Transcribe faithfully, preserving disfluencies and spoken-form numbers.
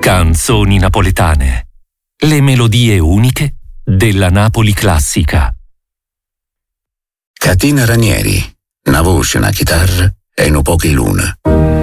Canzoni napoletane. Le melodie uniche della Napoli classica. Catina Ranieri, una voce, una chitarra e un pochi luna.